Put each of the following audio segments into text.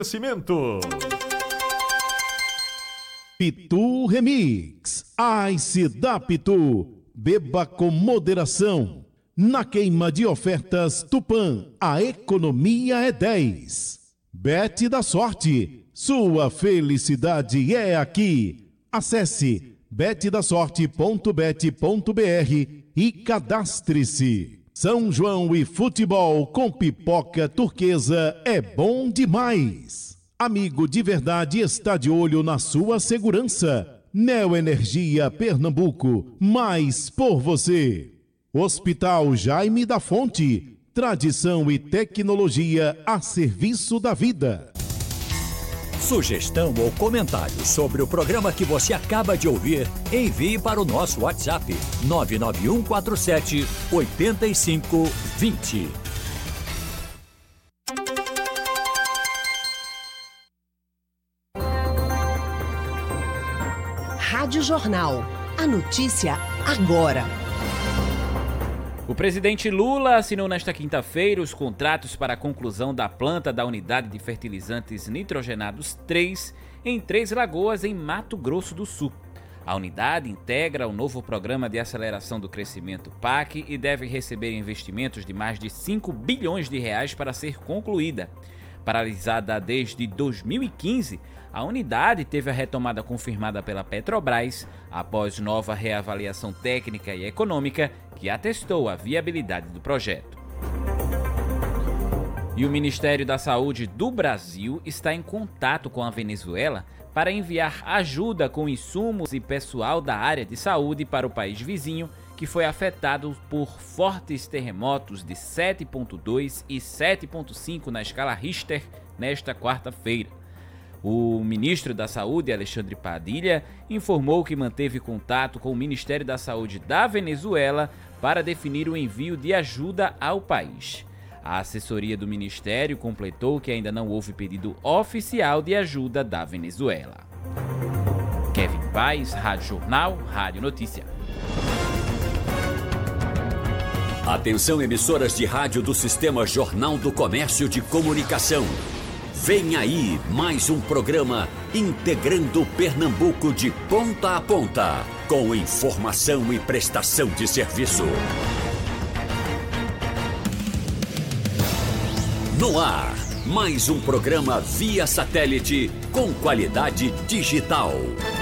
Cimento. Pitu Remix. Ice da Pitu. Beba com moderação. Na queima de ofertas Tupã, a economia é 10. Bet da Sorte. Sua felicidade é aqui. Acesse betdasorte.bet.br e cadastre-se. São João e futebol com pipoca turquesa é bom demais. Amigo de verdade está de olho na sua segurança. Neoenergia Pernambuco, mais por você. Hospital Jaime da Fonte, tradição e tecnologia a serviço da vida. Sugestão ou comentário sobre o programa que você acaba de ouvir, envie para o nosso WhatsApp 99147-8520. Rádio Jornal. A notícia agora. O presidente Lula assinou nesta quinta-feira os contratos para a conclusão da planta da unidade de fertilizantes nitrogenados 3 em Três Lagoas, em Mato Grosso do Sul. A unidade integra o novo Programa de Aceleração do Crescimento PAC e deve receber investimentos de mais de 5 bilhões de reais para ser concluída. Paralisada desde 2015, a unidade teve a retomada confirmada pela Petrobras após nova reavaliação técnica e econômica que atestou a viabilidade do projeto. E o Ministério da Saúde do Brasil está em contato com a Venezuela para enviar ajuda com insumos e pessoal da área de saúde para o país vizinho, que foi afetado por fortes terremotos de 7,2 e 7,5 na escala Richter nesta quarta-feira. O ministro da Saúde, Alexandre Padilha, informou que manteve contato com o Ministério da Saúde da Venezuela para definir o envio de ajuda ao país. A assessoria do Ministério completou que ainda não houve pedido oficial de ajuda da Venezuela. Kevin Paz, Rádio Jornal, Rádio Notícia. Atenção, emissoras de rádio do Sistema Jornal do Comércio de Comunicação. Vem aí mais um programa integrando Pernambuco de ponta a ponta, com informação e prestação de serviço. No ar, mais um programa via satélite com qualidade digital.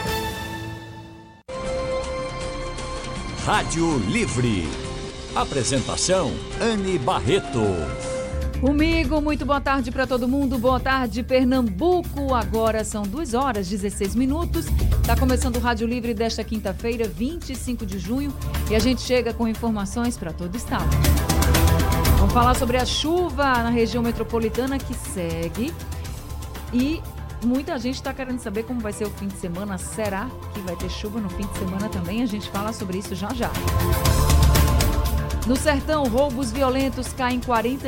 Rádio Livre. Apresentação, Anne Barreto. Comigo, muito boa tarde para todo mundo, boa tarde Pernambuco, agora são 2h16, está começando o Rádio Livre desta quinta-feira, 25 de junho, e a gente chega com informações para todo o estado. Vamos falar sobre a chuva na região metropolitana que segue, e muita gente está querendo saber como vai ser o fim de semana, será que vai ter chuva no fim de semana também? A gente fala sobre isso já já. No Sertão, roubos violentos caem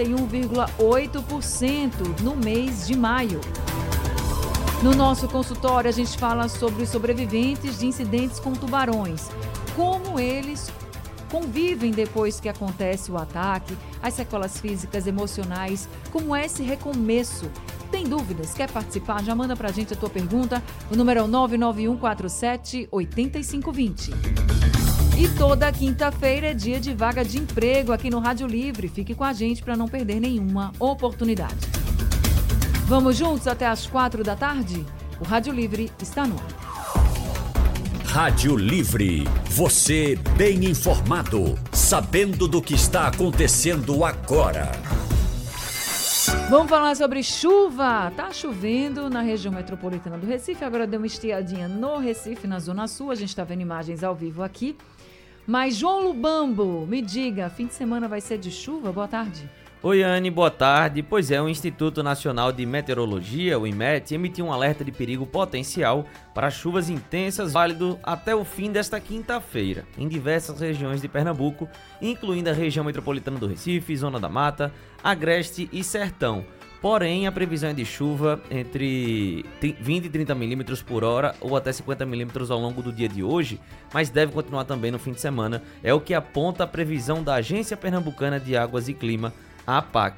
41,8% no mês de maio. No nosso consultório, a gente fala sobre os sobreviventes de incidentes com tubarões. Como eles convivem depois que acontece o ataque, as sequelas físicas, emocionais, como é esse recomeço. Tem dúvidas? Quer participar? Já manda pra gente a tua pergunta. O número é o 99147-8520. E toda quinta-feira é dia de vaga de emprego aqui no Rádio Livre. Fique com a gente para não perder nenhuma oportunidade. Vamos juntos até às 4 da tarde? O Rádio Livre está no ar. Rádio Livre. Você bem informado, sabendo do que está acontecendo agora. Vamos falar sobre chuva. Tá chovendo na região metropolitana do Recife. Agora deu uma estiadinha no Recife, na Zona Sul. A gente está vendo imagens ao vivo aqui. Mas João Lubambo, me diga, fim de semana vai ser de chuva? Boa tarde. Oi, Anne, boa tarde. Pois é, o Instituto Nacional de Meteorologia, o INMET, emitiu um alerta de perigo potencial para chuvas intensas válido até o fim desta quinta-feira, em diversas regiões de Pernambuco, incluindo a região metropolitana do Recife, Zona da Mata, Agreste e Sertão. Porém, a previsão é de chuva entre 20 e 30 milímetros por hora ou até 50 milímetros ao longo do dia de hoje, mas deve continuar também no fim de semana, é o que aponta a previsão da Agência Pernambucana de Águas e Clima, a APAC.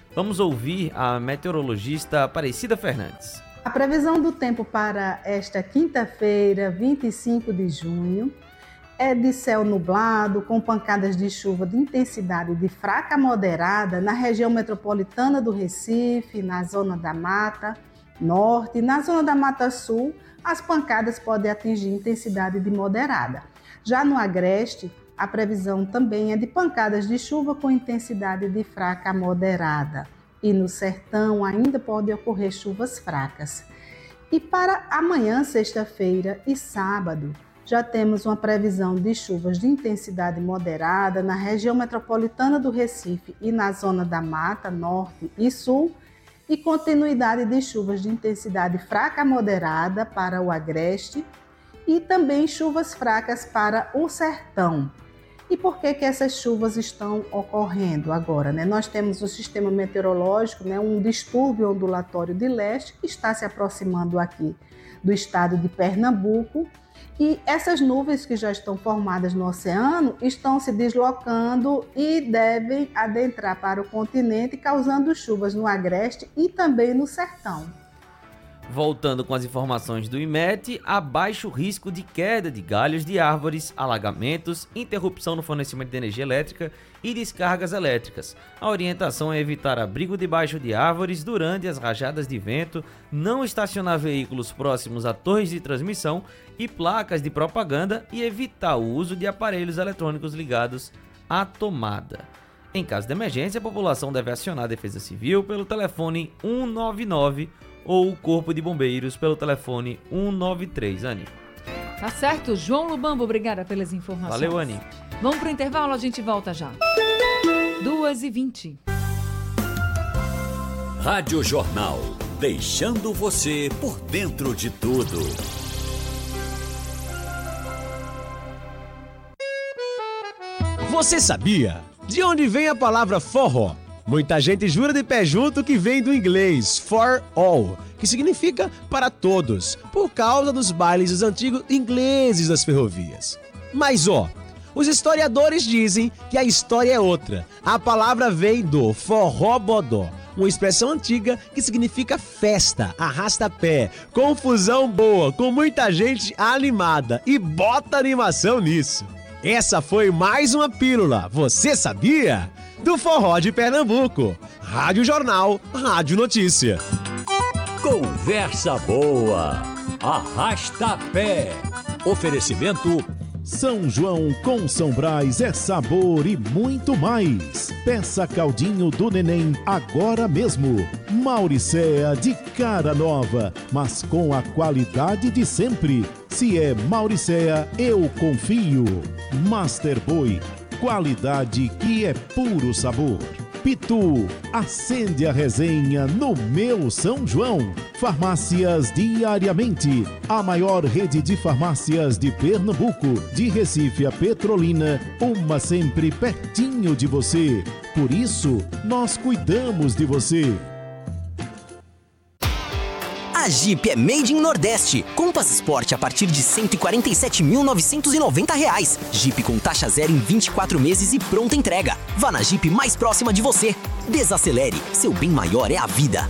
Vamos ouvir a meteorologista Aparecida Fernandes. A previsão do tempo para esta quinta-feira, 25 de junho, é de céu nublado, com pancadas de chuva de intensidade de fraca a moderada na região metropolitana do Recife, na zona da Mata Norte. Na zona da Mata Sul, as pancadas podem atingir intensidade de moderada. Já no Agreste, a previsão também é de pancadas de chuva com intensidade de fraca a moderada. E no Sertão ainda podem ocorrer chuvas fracas. E para amanhã, sexta-feira e sábado, já temos uma previsão de chuvas de intensidade moderada na região metropolitana do Recife e na zona da Mata Norte e Sul, e continuidade de chuvas de intensidade fraca a moderada para o Agreste e também chuvas fracas para o Sertão. E por que essas chuvas estão ocorrendo agora? Nós temos o sistema meteorológico, um distúrbio ondulatório de leste que está se aproximando aqui do estado de Pernambuco, e essas nuvens que já estão formadas no oceano estão se deslocando e devem adentrar para o continente, causando chuvas no Agreste e também no Sertão. Voltando com as informações do IMET, há baixo risco de queda de galhos de árvores, alagamentos, interrupção no fornecimento de energia elétrica e descargas elétricas. A orientação é evitar abrigo debaixo de árvores durante as rajadas de vento, não estacionar veículos próximos a torres de transmissão e placas de propaganda e evitar o uso de aparelhos eletrônicos ligados à tomada. Em caso de emergência, a população deve acionar a Defesa Civil pelo telefone 199 ou o Corpo de Bombeiros pelo telefone 193, Anny. Tá certo, João Lubambo, obrigada pelas informações. Valeu, Anny. Vamos pro intervalo, a gente volta já. 2h20. Rádio Jornal, deixando você por dentro de tudo. Você sabia? De onde vem a palavra forró? Muita gente jura de pé junto que vem do inglês for all, que significa para todos, por causa dos bailes dos antigos ingleses das ferrovias. Mas os historiadores dizem que a história é outra. A palavra vem do forró-bodó, uma expressão antiga que significa festa, arrasta-pé, confusão boa, com muita gente animada, e bota animação nisso. Essa foi mais uma pílula, você sabia? Do Forró de Pernambuco. Rádio Jornal, Rádio Notícia. Conversa boa, arrasta-pé. Oferecimento São João com São Brás é sabor e muito mais. Peça caldinho do neném agora mesmo. Mauricéa de cara nova, mas com a qualidade de sempre. Se é Mauricéa, eu confio. Master Boi, qualidade que é puro sabor. Pitu, acende a resenha no meu São João. Farmácias Diariamente, a maior rede de farmácias de Pernambuco, de Recife a Petrolina, uma sempre pertinho de você. Por isso, nós cuidamos de você. A Jeep é Made in Nordeste. Compass Sport a partir de R$ 147.990. Jeep com taxa zero em 24 meses e pronta entrega. Vá na Jeep mais próxima de você. Desacelere, seu bem maior é a vida.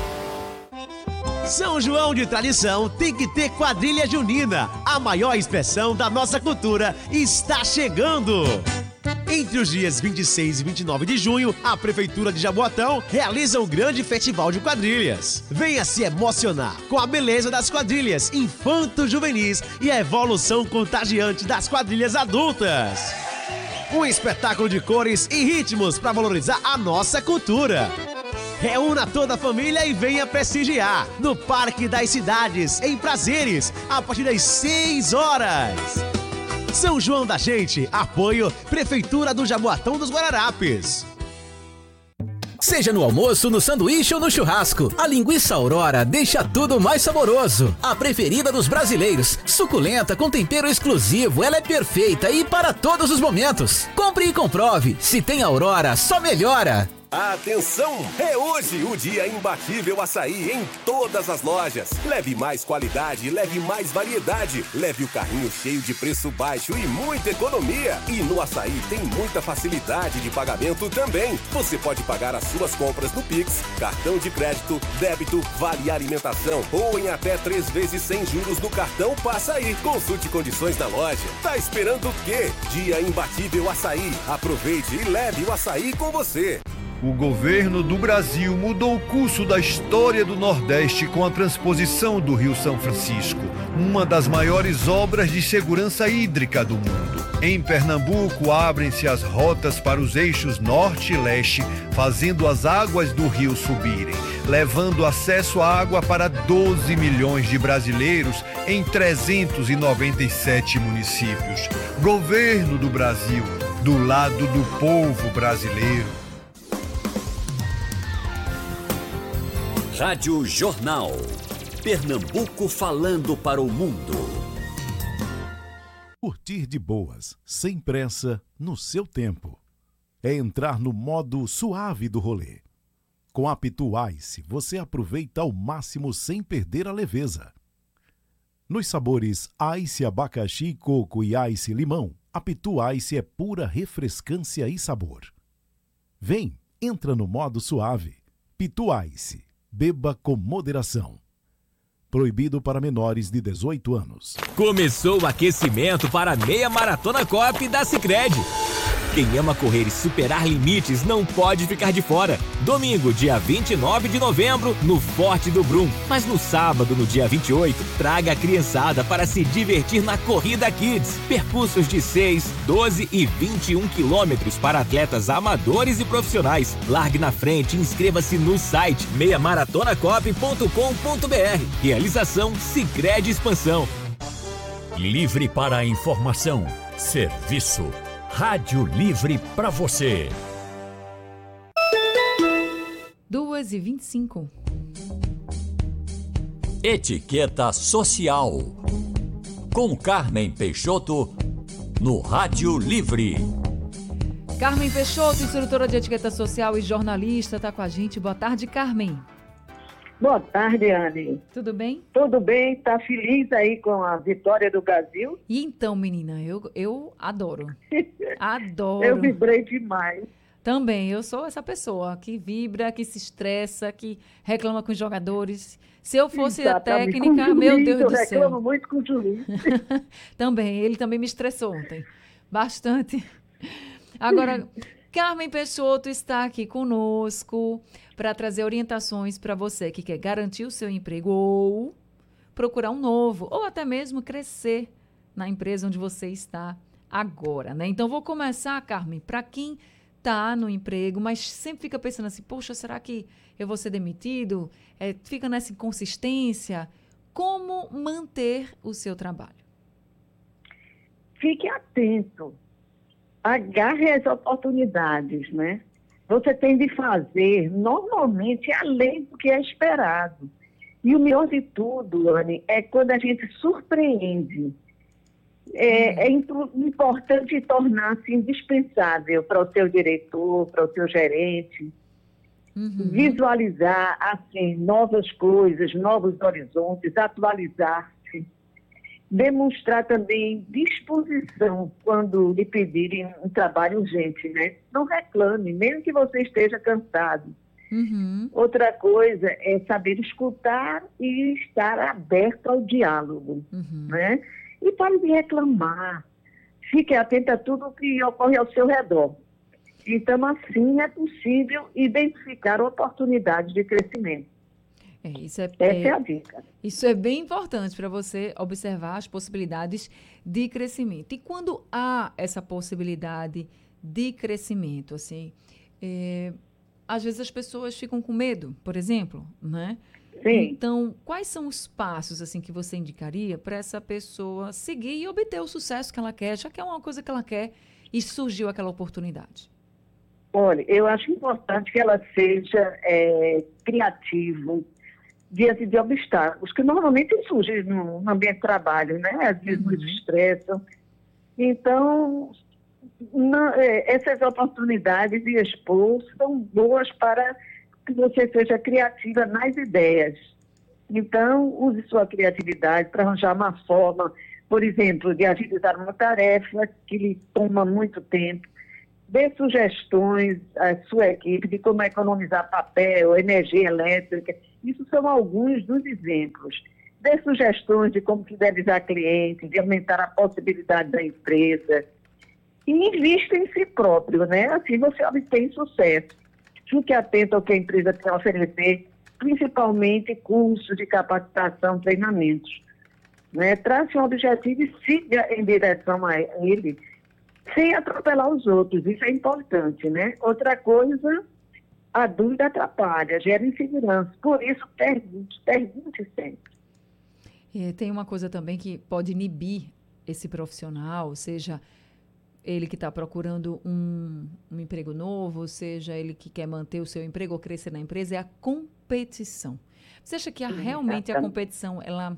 São João de tradição tem que ter quadrilha junina. A maior expressão da nossa cultura está chegando. Entre os dias 26 e 29 de junho, a Prefeitura de Jaboatão realiza um grande festival de quadrilhas. Venha se emocionar com a beleza das quadrilhas infanto-juvenis e a evolução contagiante das quadrilhas adultas. Um espetáculo de cores e ritmos para valorizar a nossa cultura. Reúna toda a família e venha prestigiar no Parque das Cidades, em Prazeres, a partir das 6 horas. São João da Gente, apoio Prefeitura do Jaboatão dos Guararapes. Seja no almoço, no sanduíche ou no churrasco, a linguiça Aurora deixa tudo mais saboroso. A preferida dos brasileiros, suculenta com tempero exclusivo, ela é perfeita e para todos os momentos. Compre e comprove, se tem Aurora, só melhora. Atenção! É hoje o dia imbatível açaí em todas as lojas. Leve mais qualidade, leve mais variedade. Leve o carrinho cheio de preço baixo e muita economia. E no açaí tem muita facilidade de pagamento também. Você pode pagar as suas compras no Pix, cartão de crédito, débito, vale alimentação ou em até 3 vezes sem juros no cartão Passa Aí. Consulte condições na loja. Tá esperando o quê? Dia imbatível açaí. Aproveite e leve o açaí com você. O governo do Brasil mudou o curso da história do Nordeste com a transposição do Rio São Francisco, uma das maiores obras de segurança hídrica do mundo. Em Pernambuco, abrem-se as rotas para os eixos norte e leste, fazendo as águas do rio subirem, levando acesso à água para 12 milhões de brasileiros em 397 municípios. Governo do Brasil, do lado do povo brasileiro. Rádio Jornal. Pernambuco falando para o mundo. Curtir de boas, sem pressa, no seu tempo. É entrar no modo suave do rolê. Com a Pitu Ice, você aproveita ao máximo sem perder a leveza. Nos sabores Ice abacaxi, coco e Ice limão, a Pitu Ice é pura refrescância e sabor. Vem, entra no modo suave. Pitu Ice. Beba com moderação. Proibido para menores de 18 anos. Começou o aquecimento para a meia maratona Coop da Sicredi. Quem ama correr e superar limites não pode ficar de fora. Domingo, dia 29 de novembro, no Forte do Brum. Mas no sábado, no dia 28, traga a criançada para se divertir na Corrida Kids. Percursos de 6, 12 e 21 quilômetros para atletas amadores e profissionais. Largue na frente e inscreva-se no site meiamaratonacop.com.br. Realização Sicredi Expansão. Livre para a informação. Serviço. Rádio Livre para você. 2h25. Etiqueta Social. Com Carmen Peixoto, no Rádio Livre. Carmen Peixoto, instrutora de etiqueta social e jornalista, está com a gente. Boa tarde, Carmen. Boa tarde, Anne. Tudo bem? Tudo bem, tá feliz aí com a vitória do Brasil? E então, menina, eu adoro. Adoro. Eu vibrei demais. Também, eu sou essa pessoa que vibra, que se estressa, que reclama com os jogadores. Se eu fosse a técnica, meu Deus do céu. Eu reclamo muito com o juiz. Também, ele também me estressou ontem. Bastante. Agora, Carmen Peixoto está aqui conosco para trazer orientações para você que quer garantir o seu emprego ou procurar um novo, ou até mesmo crescer na empresa onde você está agora, né? Então, vou começar, Carmen, para quem está no emprego, mas sempre fica pensando assim, poxa, será que eu vou ser demitido? Fica nessa inconsistência. Como manter o seu trabalho? Fique atento. Agarre as oportunidades, né? Você tem de fazer, normalmente, além do que é esperado. E o melhor de tudo, Anne, é quando a gente surpreende. É importante tornar-se indispensável para o seu diretor, para o seu gerente. Visualizar, assim, novas coisas, novos horizontes, atualizar-se. Demonstrar também disposição quando lhe pedirem um trabalho urgente, né? Não reclame, mesmo que você esteja cansado. Outra coisa é saber escutar e estar aberto ao diálogo, né? E pare de reclamar. Fique atento a tudo o que ocorre ao seu redor. Então, assim, é possível identificar oportunidades de crescimento. Essa é a dica. Isso é bem importante para você observar as possibilidades de crescimento. E quando há essa possibilidade de crescimento, assim, às vezes as pessoas ficam com medo, por exemplo, né? Sim. Então, quais são os passos assim que você indicaria para essa pessoa seguir e obter o sucesso que ela quer, já que é uma coisa que ela quer e surgiu aquela oportunidade? Olha, eu acho importante que ela seja criativa diante de obstáculos, que normalmente surgem no ambiente de trabalho, né? Às vezes nos estressam. Então, essas oportunidades de expor são boas para que você seja criativa nas ideias. Então, use sua criatividade para arranjar uma forma, por exemplo, de agilizar uma tarefa que lhe toma muito tempo. Dê sugestões à sua equipe de como economizar papel, energia elétrica. Isso são alguns dos exemplos. Dê sugestões de como fidelizar clientes, de aumentar a possibilidade da empresa. E invista em si próprio, né? Assim você obtém sucesso. Fique atento ao que a empresa tem a oferecer, principalmente cursos de capacitação, treinamentos. Né? Trace um objetivo e siga em direção a ele, sem atropelar os outros. Isso é importante, né? Outra coisa, a dúvida atrapalha, gera insegurança. Por isso, pergunte sempre. Tem uma coisa também que pode inibir esse profissional, seja ele que está procurando um emprego novo, seja ele que quer manter o seu emprego ou crescer na empresa, é a competição. Você acha que realmente a competição, ela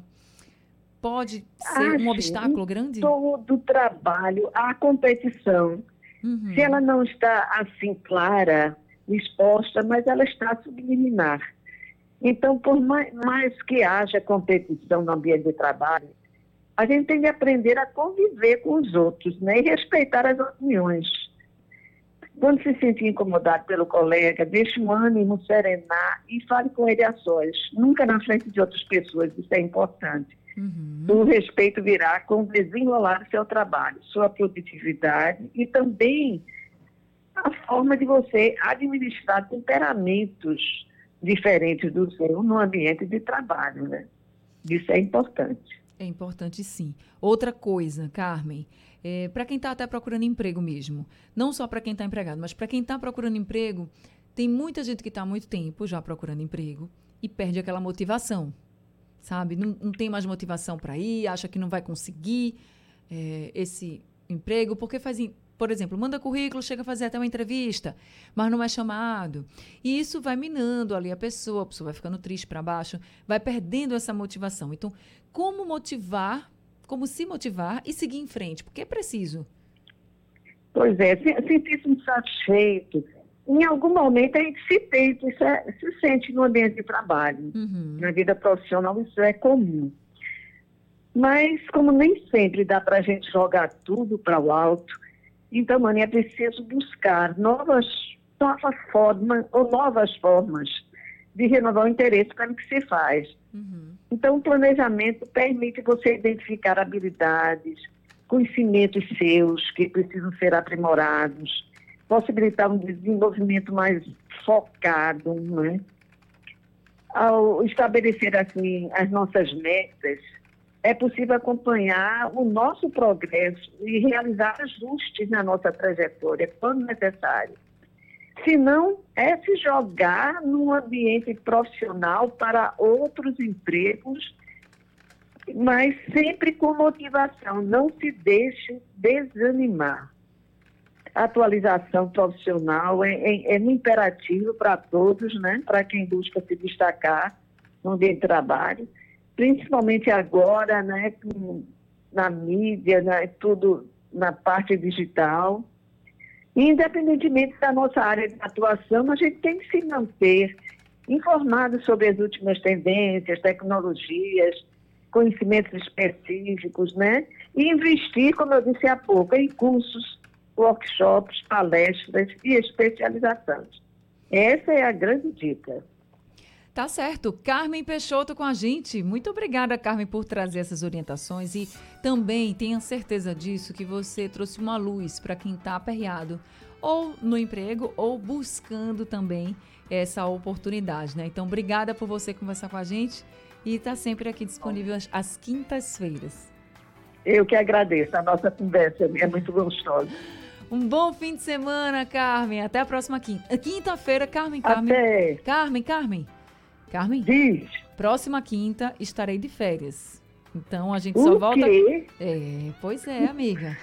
pode ser um obstáculo grande? Todo trabalho, a competição, se ela não está assim clara, exposta, mas ela está subliminar. Então, por mais que haja competição no ambiente de trabalho, a gente tem que aprender a conviver com os outros, né? E respeitar as opiniões. Quando se sentir incomodado pelo colega, deixe o ânimo serenar e fale com ele a sós. Nunca na frente de outras pessoas, isso é importante. O respeito virá com o desenrolar do seu trabalho, sua produtividade e também a forma de você administrar temperamentos diferentes do seu no ambiente de trabalho, né? Isso é importante. É importante, sim. Outra coisa, Carmen, para quem está até procurando emprego mesmo, não só para quem está empregado, mas para quem está procurando emprego, tem muita gente que está há muito tempo já procurando emprego e perde aquela motivação, sabe? Não tem mais motivação para ir, acha que não vai conseguir esse emprego, porque por exemplo, manda currículo, chega a fazer até uma entrevista, mas não é chamado. E isso vai minando ali a pessoa vai ficando triste para baixo, vai perdendo essa motivação. Então, como se motivar e seguir em frente? Porque é preciso. Pois é, sentir-se insatisfeito. Em algum momento a gente se sente no ambiente de trabalho. Na vida profissional isso é comum. Mas como nem sempre dá para a gente jogar tudo para o alto, então, Mani, é preciso buscar novas formas de renovar o interesse pelo que se faz. Então, o planejamento permite você identificar habilidades, conhecimentos seus que precisam ser aprimorados, possibilitar um desenvolvimento mais focado, né? Ao estabelecer, assim, as nossas metas, é possível acompanhar o nosso progresso e realizar ajustes na nossa trajetória, quando necessário. Se não, é se jogar num ambiente profissional para outros empregos, mas sempre com motivação. Não se deixe desanimar. A atualização profissional é um imperativo para todos, né? Para quem busca se destacar no ambiente de trabalho. Principalmente agora, né, na mídia, né, tudo na parte digital. Independentemente da nossa área de atuação, a gente tem que se manter informado sobre as últimas tendências, tecnologias, conhecimentos específicos, né? E investir, como eu disse há pouco, em cursos, workshops, palestras e especializações. Essa é a grande dica. Tá certo. Carmen Peixoto com a gente. Muito obrigada, Carmen, por trazer essas orientações e também tenha certeza disso que você trouxe uma luz para quem está aperreado ou no emprego ou buscando também essa oportunidade, né? Então, obrigada por você conversar com a gente e estar sempre aqui disponível às quintas-feiras. Eu que agradeço. A nossa conversa é muito gostosa. Um bom fim de semana, Carmen. Até a próxima quinta-feira, Carmen. Até. Carmen, diz. Próxima quinta estarei de férias. Então a gente só volta. Quê? Pois é, amiga.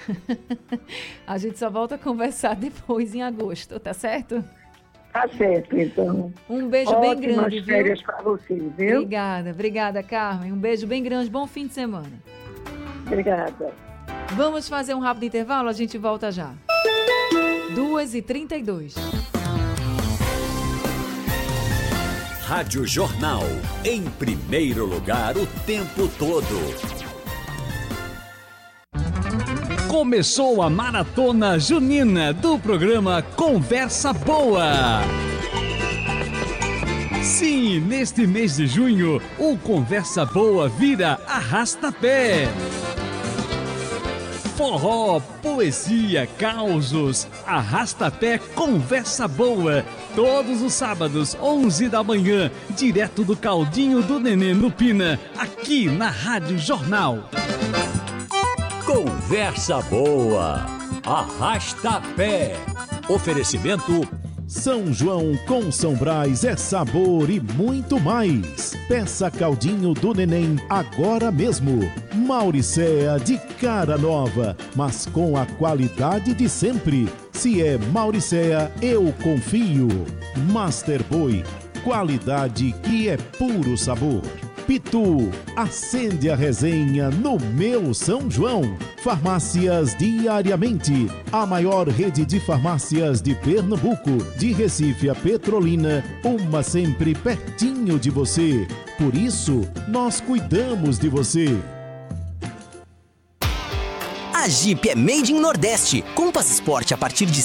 A gente só volta a conversar depois em agosto, tá certo? Tá certo, então. Um beijo bem grande, viu? Férias para você, viu? Obrigada, Carmen. Um beijo bem grande, bom fim de semana. Obrigada. Vamos fazer um rápido intervalo, a gente volta já. 2h32. Rádio Jornal, em primeiro lugar o tempo todo. Começou a Maratona Junina do programa Conversa Boa. Sim, neste mês de junho, o Conversa Boa vira Arrasta-Pé. Forró, poesia, causos, Arrasta-Pé Conversa Boa. Todos os sábados, 11 da manhã, direto do Caldinho do Nenê no Pina, aqui na Rádio Jornal. Conversa Boa, Arrasta-Pé. Oferecimento São João com São Brás é sabor e muito mais. Peça Caldinho do Neném agora mesmo. Mauricéa de cara nova, mas com a qualidade de sempre. Se é Mauricéa, eu confio. Master Boy, qualidade que é puro sabor. Pitu, acende a resenha no meu São João. Farmácias Diariamente, a maior rede de farmácias de Pernambuco, de Recife a Petrolina, uma sempre pertinho de você. Por isso, nós cuidamos de você. A Jeep é Made in Nordeste. Compass Sport a partir de R$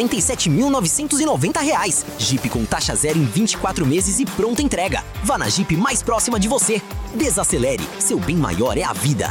147.990. Jeep com taxa zero em 24 meses e pronta entrega. Vá na Jeep mais próxima de você. Desacelere, seu bem maior é a vida.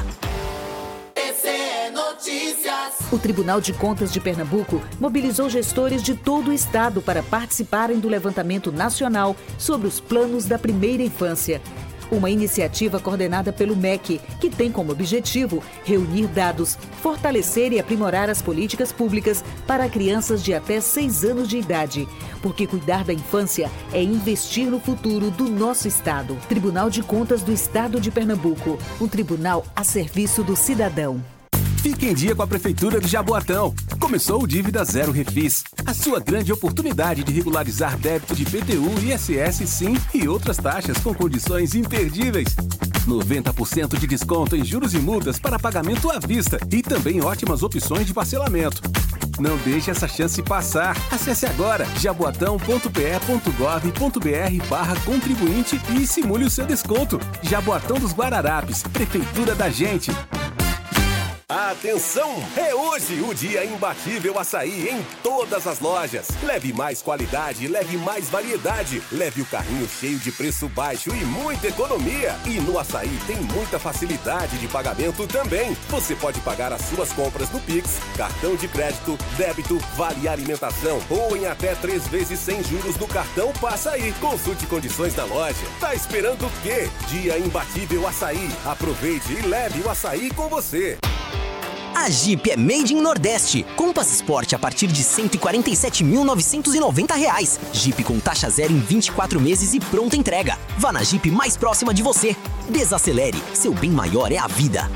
O Tribunal de Contas de Pernambuco mobilizou gestores de todo o estado para participarem do levantamento nacional sobre os planos da primeira infância. Uma iniciativa coordenada pelo MEC, que tem como objetivo reunir dados, fortalecer e aprimorar as políticas públicas para crianças de até 6 anos de idade. Porque cuidar da infância é investir no futuro do nosso estado. Tribunal de Contas do Estado de Pernambuco, um tribunal a serviço do cidadão. Fique em dia com a Prefeitura de Jaboatão. Começou o Dívida Zero Refis. A sua grande oportunidade de regularizar débito de IPTU, ISS, SIM e outras taxas com condições imperdíveis. 90% de desconto em juros e multas para pagamento à vista e também ótimas opções de parcelamento. Não deixe essa chance passar. Acesse agora jaboatão.pe.gov.br/contribuinte e simule o seu desconto. Jaboatão dos Guararapes, Prefeitura da gente. Atenção! É hoje o dia imbatível açaí em todas as lojas. Leve mais qualidade, leve mais variedade. Leve o carrinho cheio de preço baixo e muita economia. E no açaí tem muita facilidade de pagamento também. Você pode pagar as suas compras no Pix, cartão de crédito, débito, vale alimentação ou em até 3 vezes sem juros no cartão Passa Aí. Consulte condições na loja. Tá esperando o quê? Dia imbatível açaí. Aproveite e leve o açaí com você. A Jeep é Made in Nordeste. Compass Sport a partir de R$ 147.990. Jeep com taxa zero em 24 meses e pronta entrega. Vá na Jeep mais próxima de você. Desacelere, seu bem maior é a vida.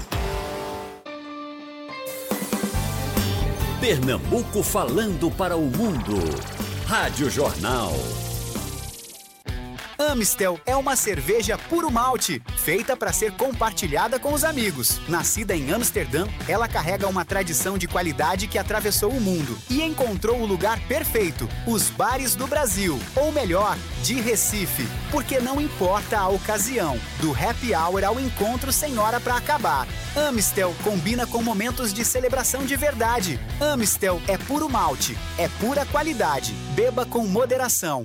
Pernambuco falando para o mundo. Rádio Jornal. Amistel é uma cerveja puro malte, feita para ser compartilhada com os amigos. Nascida em Amsterdã, ela carrega uma tradição de qualidade que atravessou o mundo e encontrou o lugar perfeito, os bares do Brasil, ou melhor, de Recife, porque não importa a ocasião, do happy hour ao encontro sem hora para acabar. Amistel combina com momentos de celebração de verdade. Amistel é puro malte, é pura qualidade. Beba com moderação.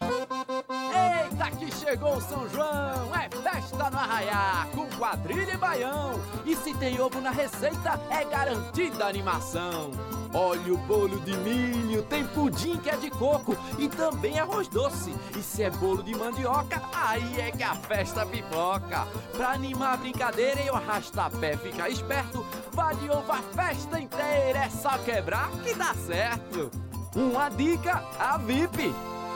Aqui chegou o São João, é festa no Arraiá, com quadrilha e baião. E se tem ovo na receita, é garantida a animação. Olha o bolo de milho, tem pudim que é de coco e também arroz doce. E se é bolo de mandioca, aí é que a festa pipoca. Pra animar a brincadeira e o arrasta-pé ficar esperto, vale ovo a festa inteira, é só quebrar que dá certo. Uma dica, a VIP.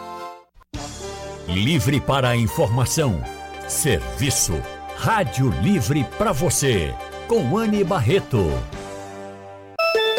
Livre para a informação. Serviço. Rádio Livre para você. Com Anne Barreto.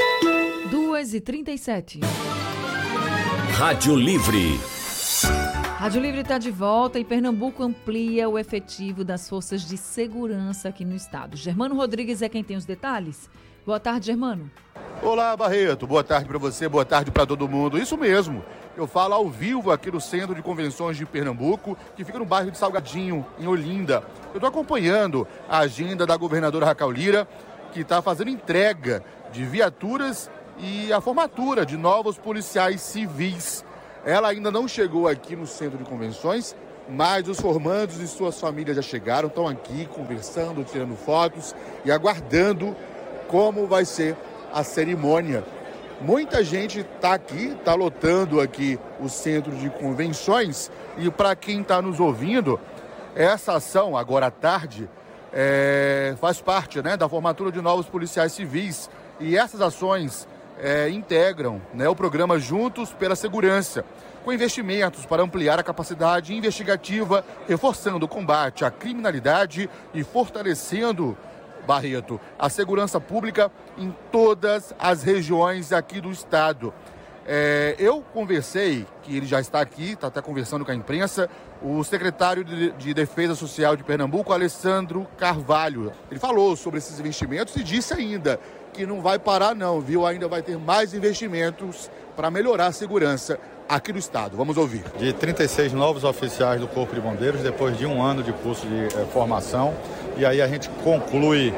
2h37. Rádio Livre. Rádio Livre está de volta e Pernambuco amplia o efetivo das forças de segurança aqui no estado. Germano Rodrigues é quem tem os detalhes. Boa tarde, Germano. Olá, Barreto. Boa tarde para você, boa tarde para todo mundo. Isso mesmo. Eu falo ao vivo aqui no Centro de Convenções de Pernambuco, que fica no bairro de Salgadinho, em Olinda. Eu estou acompanhando a agenda da governadora Raquel Lira, que está fazendo entrega de viaturas e a formatura de novos policiais civis. Ela ainda não chegou aqui no Centro de Convenções, mas os formandos e suas famílias já chegaram, estão aqui conversando, tirando fotos e aguardando como vai ser a cerimônia. Muita gente está aqui, está lotando aqui o Centro de Convenções e para quem está nos ouvindo, essa ação, agora à tarde, faz parte, né, da formatura de novos policiais civis e essas ações integram, né, o programa Juntos pela Segurança, com investimentos para ampliar a capacidade investigativa, reforçando o combate à criminalidade e fortalecendo, Barreto, a segurança pública em todas as regiões aqui do estado. Eu conversei, que ele já está aqui, está até conversando com a imprensa, o secretário de Defesa Social de Pernambuco, Alessandro Carvalho. Ele falou sobre esses investimentos e disse ainda que não vai parar não, viu? Ainda vai ter mais investimentos para melhorar a segurança aqui no estado. Vamos ouvir. De 36 novos oficiais do Corpo de Bombeiros, depois de um ano de curso de formação, e aí a gente conclui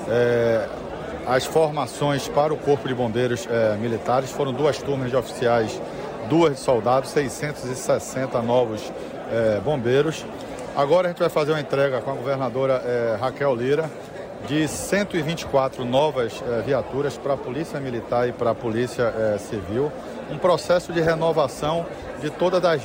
as formações para o Corpo de Bombeiros militares. Foram 2 turmas de oficiais, 2 de soldados, 660 novos bombeiros. Agora a gente vai fazer uma entrega com a governadora Raquel Lira de 124 novas viaturas para a Polícia Militar e para a Polícia Civil. Um processo de renovação de todas as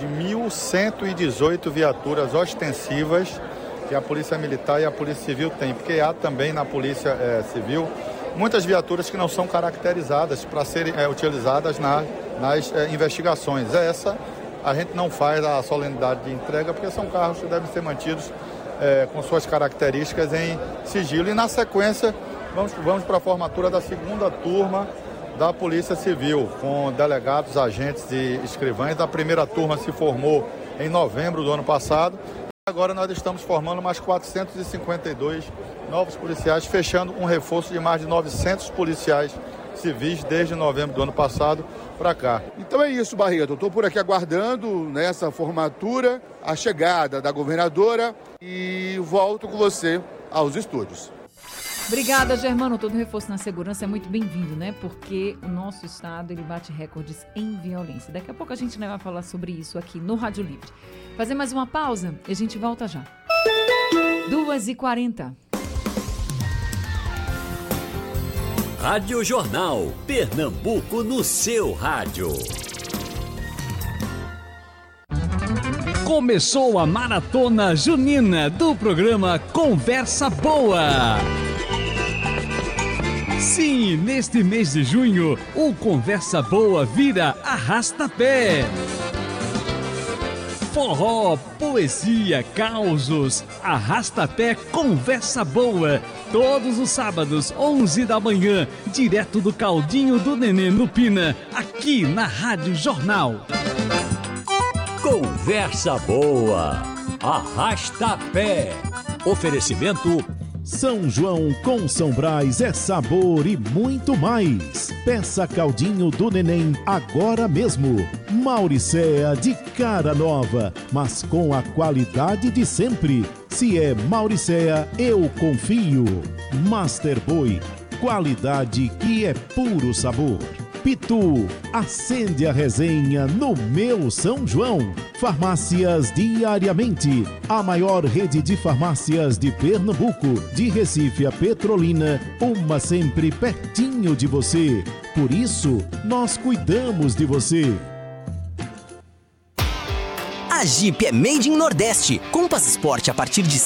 1.118 viaturas ostensivas que a Polícia Militar e a Polícia Civil têm, porque há também na Polícia Civil muitas viaturas que não são caracterizadas para serem utilizadas nas investigações. Essa a gente não faz a solenidade de entrega, porque são carros que devem ser mantidos com suas características em sigilo. E na sequência vamos para a formatura da 2ª turma da Polícia Civil, com delegados, agentes e escrivães. A primeira turma se formou em novembro do ano passado. Agora nós estamos formando mais 452 novos policiais, fechando um reforço de mais de 900 policiais civis desde novembro do ano passado para cá. Então é isso, Barreto. Eu estou por aqui aguardando nessa formatura a chegada da governadora e volto com você aos estúdios. Obrigada, Germano. Todo reforço na segurança é muito bem-vindo, né? Porque o nosso estado, ele bate recordes em violência. Daqui a pouco a gente vai falar sobre isso aqui no Rádio Livre. Fazer mais uma pausa e a gente volta já. 2h40. Rádio Jornal, Pernambuco no seu rádio. Começou a Maratona Junina do programa Conversa Boa. Sim, neste mês de junho, o Conversa Boa vira Arrasta-Pé. Forró, poesia, causos, Arrasta-Pé Conversa Boa. Todos os sábados, 11 da manhã, direto do Caldinho do Nenê no Pina, aqui na Rádio Jornal. Conversa Boa, Arrasta-Pé. Oferecimento São João com São Brás é sabor e muito mais. Peça Caldinho do Neném agora mesmo. Mauricéa de cara nova, mas com a qualidade de sempre. Se é Mauricéa, eu confio. Master Boi, qualidade que é puro sabor. Pitu, acende a resenha no meu São João. Farmácias Diariamente, a maior rede de farmácias de Pernambuco, de Recife a Petrolina, uma sempre pertinho de você. Por isso, nós cuidamos de você. A Jeep é Made in Nordeste. Compass Sport a partir de R$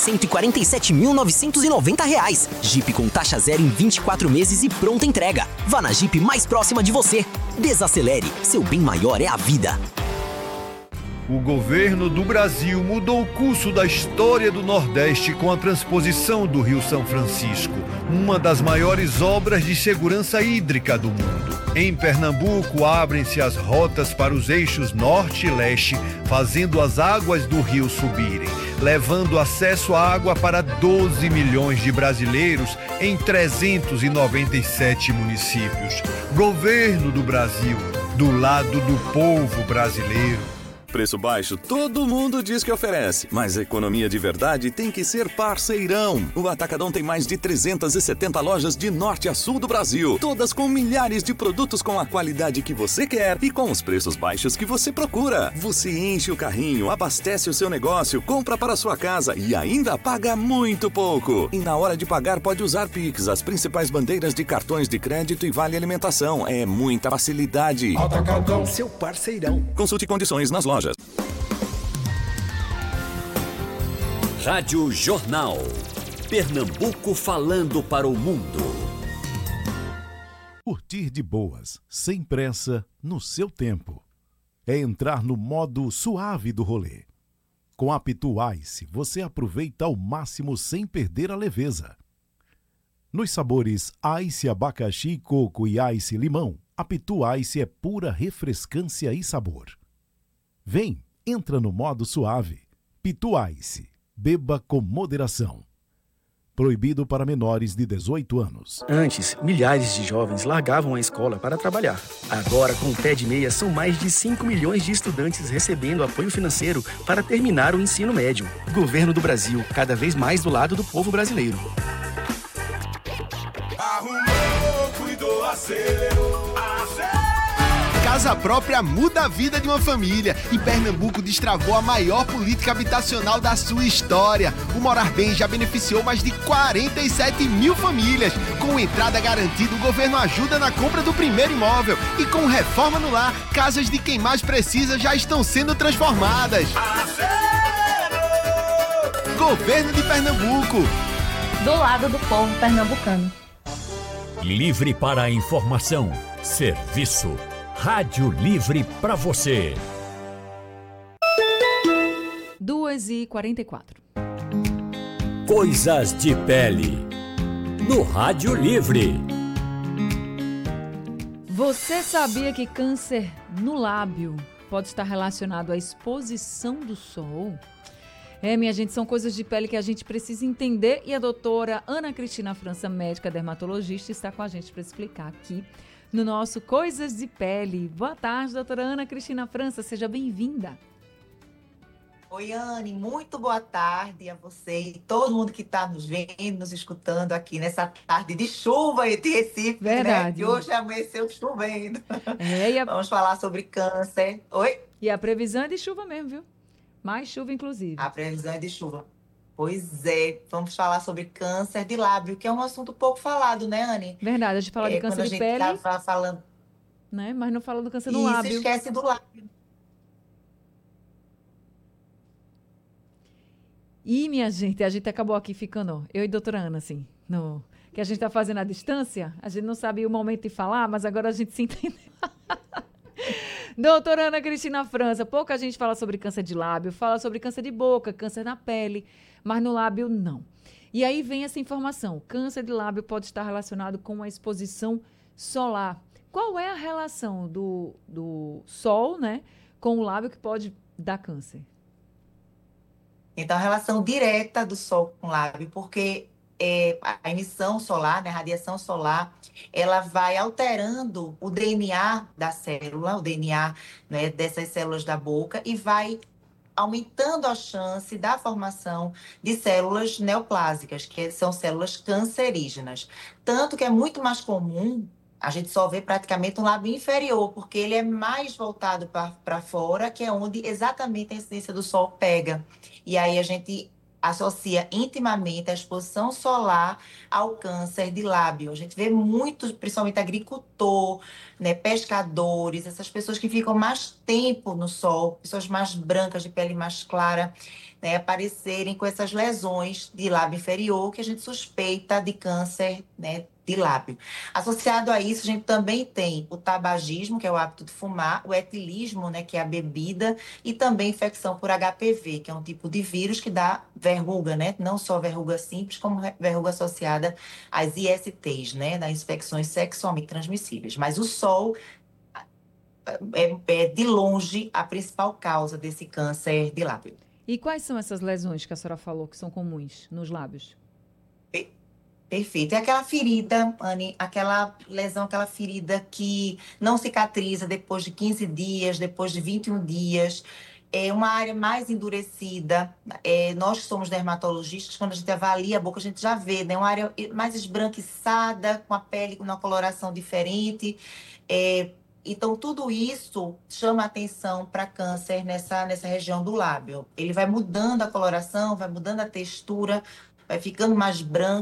147.990. Jeep com taxa zero em 24 meses e pronta entrega. Vá na Jeep mais próxima de você. Desacelere, seu bem maior é a vida. O governo do Brasil mudou o curso da história do Nordeste com a transposição do Rio São Francisco, uma das maiores obras de segurança hídrica do mundo. Em Pernambuco, abrem-se as rotas para os eixos norte e leste, fazendo as águas do rio subirem, levando acesso à água para 12 milhões de brasileiros em 397 municípios. Governo do Brasil, do lado do povo brasileiro. Preço baixo, todo mundo diz que oferece, mas a economia de verdade tem que ser parceirão. O Atacadão tem mais de 370 lojas de norte a sul do Brasil, todas com milhares de produtos com a qualidade que você quer e com os preços baixos que você procura. Você enche o carrinho, abastece o seu negócio, compra para a sua casa e ainda paga muito pouco. E na hora de pagar pode usar Pix, as principais bandeiras de cartões de crédito e vale alimentação. É muita facilidade. Atacadão, seu parceirão. Consulte condições nas lojas. Rádio Jornal. Pernambuco falando para o mundo. Curtir de boas, sem pressa, no seu tempo. É entrar no modo suave do rolê. Com a Pitu Ice, você aproveita ao máximo sem perder a leveza. Nos sabores Ice abacaxi, coco e Ice limão, a Pitu Ice é pura refrescância e sabor. Vem, entra no modo suave. Pitu Ice. Beba com moderação. Proibido para menores de 18 anos. Antes, milhares de jovens largavam a escola para trabalhar. Agora, com o Pé de Meia, são mais de 5 milhões de estudantes recebendo apoio financeiro para terminar o ensino médio. Governo do Brasil, cada vez mais do lado do povo brasileiro. Arrumou, cuidou, acerou. Casa própria muda a vida de uma família e Pernambuco destravou a maior política habitacional da sua história. O Morar Bem já beneficiou mais de 47 mil famílias. Com entrada garantida, o governo ajuda na compra do primeiro imóvel. E com reforma no lar, casas de quem mais precisa já estão sendo transformadas. Governo de Pernambuco. Do lado do povo pernambucano. Livre para a informação. Serviço. Rádio Livre para você. 2h44. Coisas de pele. No Rádio Livre. Você sabia que câncer no lábio pode estar relacionado à exposição do sol? Minha gente, são coisas de pele que a gente precisa entender e a doutora Ana Cristina França, médica dermatologista, está com a gente para explicar aqui no nosso Coisas de Pele. Boa tarde, doutora Ana Cristina França, seja bem-vinda. Oi, Anne, muito boa tarde a você e todo mundo que está nos vendo, nos escutando aqui nessa tarde de chuva de Recife, verdade, né? Que hoje amanheceu chovendo. E Vamos falar sobre câncer. Oi? E a previsão é de chuva mesmo, viu? Mais chuva, inclusive. A previsão é de chuva. Pois é, vamos falar sobre câncer de lábio, que é um assunto pouco falado, né, Anne? Verdade, a gente fala de câncer de pele, quando a gente estava falando, né? Mas não fala do câncer no lábio. Isso, esquece do lábio. E, minha gente, a gente acabou aqui ficando, eu e a doutora Ana, assim, que a gente está fazendo à distância, a gente não sabia o momento de falar, mas agora a gente se entendeu. Doutora Ana Cristina França, pouca gente fala sobre câncer de lábio, fala sobre câncer de boca, câncer na pele, mas no lábio não. E aí vem essa informação, câncer de lábio pode estar relacionado com a exposição solar. Qual é a relação do sol, né, com o lábio que pode dar câncer? Então, a relação direta do sol com o lábio, porque a emissão solar, né, a radiação solar, ela vai alterando o DNA da célula, o DNA, né, dessas células da boca, e vai aumentando a chance da formação de células neoplásicas, que são células cancerígenas. Tanto que é muito mais comum a gente só vê praticamente um lábio inferior, porque ele é mais voltado para fora, que é onde exatamente a incidência do sol pega. E aí a gente associa intimamente a exposição solar ao câncer de lábio. A gente vê muito, principalmente agricultor, né, pescadores, essas pessoas que ficam mais tempo no sol, pessoas mais brancas, de pele mais clara, né, aparecerem com essas lesões de lábio inferior, que a gente suspeita de câncer, né, de lábio. Associado a isso, a gente também tem o tabagismo, que é o hábito de fumar, o etilismo, né, que é a bebida, e também infecção por HPV, que é um tipo de vírus que dá verruga, né? Não só verruga simples, como verruga associada às ISTs, né, das infecções sexualmente transmissíveis. Mas o sol é de longe a principal causa desse câncer de lábio. E quais são essas lesões que a senhora falou que são comuns nos lábios? Perfeito. É aquela ferida, Anne, aquela lesão, aquela ferida que não cicatriza depois de 15 dias, depois de 21 dias. É uma área mais endurecida. Nós que somos dermatologistas, quando a gente avalia a boca, a gente já vê, né? Uma área mais esbranquiçada, com a pele com uma coloração diferente. Então, tudo isso chama atenção para câncer nessa região do lábio. Ele vai mudando a coloração, vai mudando a textura, vai ficando mais branco.